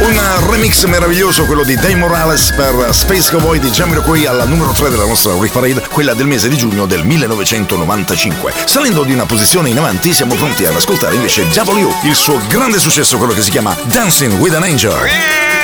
Un remix meraviglioso, quello di Dave Morales per Space Cowboy di Jamiroquai, alla numero 3 della nostra Hit Parade, quella del mese di giugno del 1995. Salendo di una posizione in avanti, siamo pronti ad ascoltare invece W, il suo grande successo, quello che si chiama Dancing with an Angel.